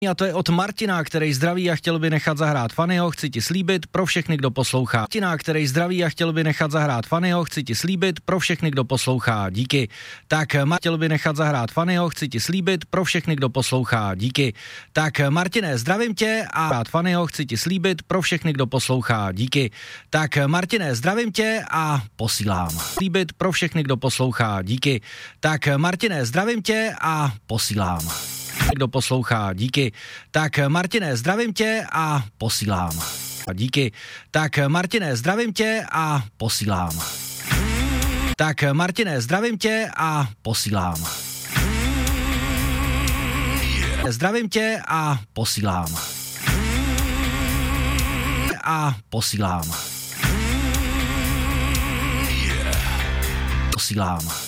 A to je od Martina, který zdraví a chtěl by nechat zahrát Fannyho, chci ti slíbit pro všechny, kdo poslouchá. Martina, který zdraví a chtěl by nechat zahrát Fannyho, chci ti slíbit pro všechny, kdo poslouchá. Díky. Tak chtěl by nechat zahrát Fannyho, chci ti slíbit pro všechny, kdo poslouchá. Díky. Tak Martine, zdravím tě a rád Fannyho, chci ti slíbit pro všechny, kdo poslouchá. Díky. Tak Martine, zdravím tě a posílám. Slíbit pro všechny, kdo poslouchá. Díky. Tak Martine, zdravím tě a posílám. Kdo poslouchá, díky. Tak Martine, zdravím tě a posílám. Díky. Tak Martine, zdravím tě a posílám. Tak Martine, zdravím tě a posílám. Zdravím tě a posílám. A posílám. Posílám.